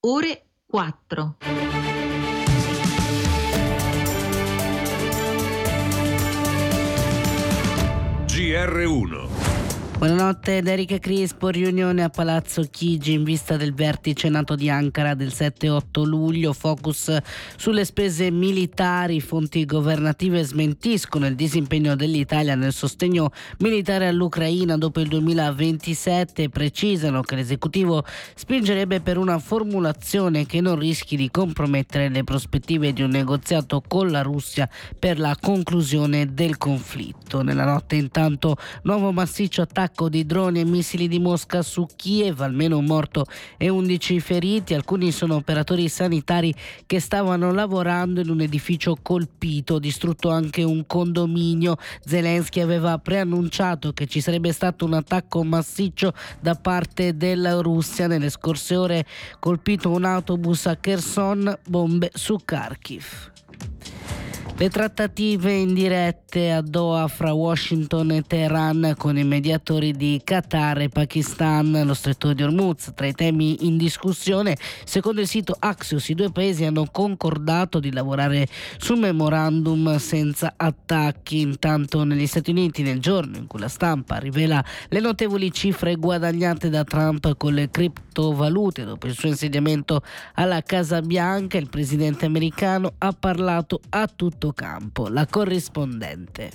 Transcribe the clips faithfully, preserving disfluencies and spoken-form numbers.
ore quattro. G R uno. Buonanotte da Erika Crispo. Riunione a Palazzo Chigi in vista del vertice NATO di Ankara del sette e otto luglio. Focus sulle spese militari. Fonti governative smentiscono il disimpegno dell'Italia nel sostegno militare all'Ucraina dopo il duemilaventisette e precisano che l'esecutivo spingerebbe per una formulazione che non rischi di compromettere le prospettive di un negoziato con la Russia per la conclusione del conflitto. Nella notte intanto nuovo massiccio attacco di droni e missili di Mosca su Kiev, almeno un morto e undici feriti. Alcuni sono operatori sanitari che stavano lavorando in un edificio colpito, distrutto anche un condominio. Zelensky aveva preannunciato che ci sarebbe stato un attacco massiccio da parte della Russia. Nelle scorse ore colpito un autobus a Kherson, bombe su Kharkiv. Le trattative indirette a Doha fra Washington e Teheran con i mediatori di Qatar e Pakistan, lo stretto di Hormuz tra i temi in discussione. Secondo il sito Axios, i due paesi hanno concordato di lavorare su un memorandum senza attacchi. Intanto negli Stati Uniti, nel giorno in cui la stampa rivela le notevoli cifre guadagnate da Trump con le criptovalute dopo il suo insediamento alla Casa Bianca, il presidente americano ha parlato a tutto campo. La corrispondente.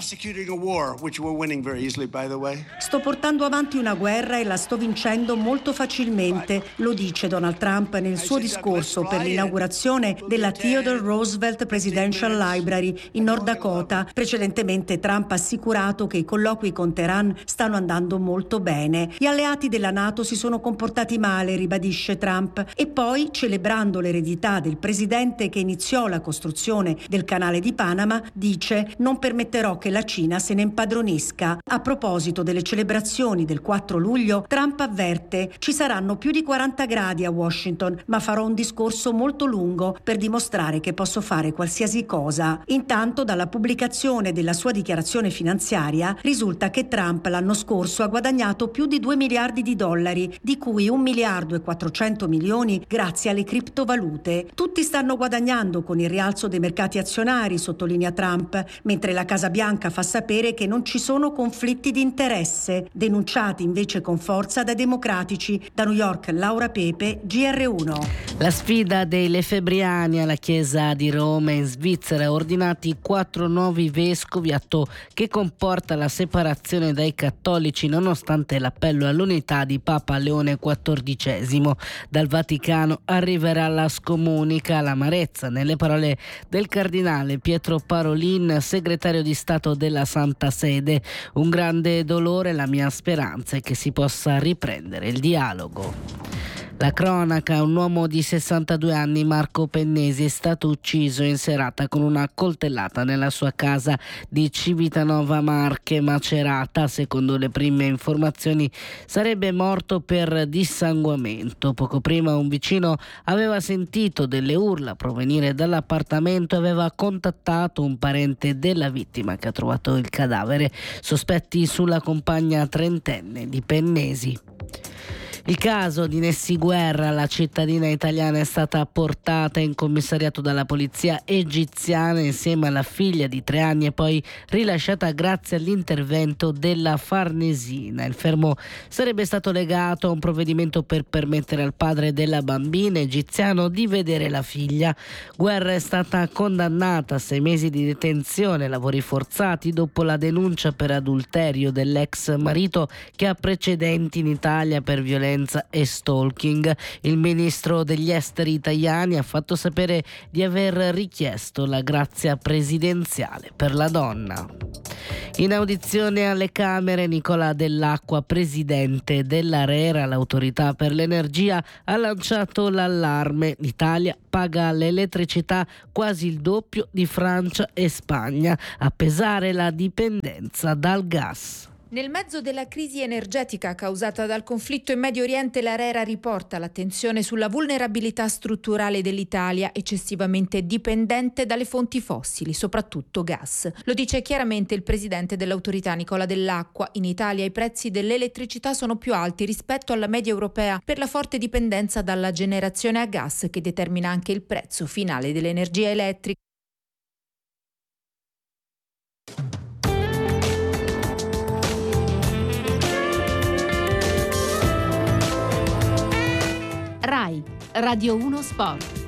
Sto portando avanti una guerra e la sto vincendo molto facilmente, lo dice Donald Trump nel suo discorso per l'inaugurazione della Theodore Roosevelt Presidential Library in Nord Dakota. Precedentemente Trump ha assicurato che i colloqui con Teheran stanno andando molto bene. Gli alleati della NATO si sono comportati male, ribadisce Trump, e poi, celebrando l'eredità del presidente che iniziò la costruzione del canale di Panama, dice: non permetterò che la Cina se ne impadronisca. A proposito delle celebrazioni del quattro luglio, Trump avverte: ci saranno più di quaranta gradi a Washington, ma farò un discorso molto lungo per dimostrare che posso fare qualsiasi cosa. Intanto, dalla pubblicazione della sua dichiarazione finanziaria risulta che Trump l'anno scorso ha guadagnato più di due miliardi di dollari, di cui un miliardo e quattrocento milioni grazie alle criptovalute. Tutti stanno guadagnando con il rialzo dei mercati azionari, sottolinea Trump, mentre la Casa Bianca fa sapere che non ci sono conflitti di interesse, denunciati invece con forza dai democratici. Da New York, Laura Pepe, G R uno. La sfida dei lefebbriani alla Chiesa di Roma. In Svizzera ordinati quattro nuovi vescovi, atto che comporta la separazione dai cattolici nonostante l'appello all'unità di Papa Leone quattordicesimo. Dal Vaticano arriverà la scomunica, l'amarezza nelle parole del cardinale Pietro Parolin, segretario di Stato della Santa Sede. Un grande dolore, la mia speranza è che si possa riprendere il dialogo. La cronaca: un uomo di sessantadue anni, Marco Pennesi, è stato ucciso in serata con una coltellata nella sua casa di Civitanova Marche, Macerata. Secondo le prime informazioni sarebbe morto per dissanguamento. Poco prima un vicino aveva sentito delle urla provenire dall'appartamento e aveva contattato un parente della vittima che ha trovato il cadavere. Sospetti sulla compagna trentenne di Pennesi. Il caso di Nessy Guerra, la cittadina italiana, è stata portata in commissariato dalla polizia egiziana insieme alla figlia di tre anni e poi rilasciata grazie all'intervento della Farnesina. Il fermo sarebbe stato legato a un provvedimento per permettere al padre della bambina egiziano di vedere la figlia. Guerra è stata condannata a sei mesi di detenzione e lavori forzati dopo la denuncia per adulterio dell'ex marito, che ha precedenti in Italia per violenza e stalking. Il ministro degli esteri italiani ha fatto sapere di aver richiesto la grazia presidenziale per la donna. In audizione alle Camere, Nicola Dell'Acqua, presidente dell'ARERA, l'autorità per l'energia, ha lanciato l'allarme: l'Italia paga l'elettricità quasi il doppio di Francia e Spagna, a pesare la dipendenza dal gas. Nel mezzo della crisi energetica causata dal conflitto in Medio Oriente, l'ARERA riporta l'attenzione sulla vulnerabilità strutturale dell'Italia, eccessivamente dipendente dalle fonti fossili, soprattutto gas. Lo dice chiaramente il presidente dell'autorità Nicola Dell'Acqua. In Italia i prezzi dell'elettricità sono più alti rispetto alla media europea per la forte dipendenza dalla generazione a gas, che determina anche il prezzo finale dell'energia elettrica. RAI, Radio uno Sport.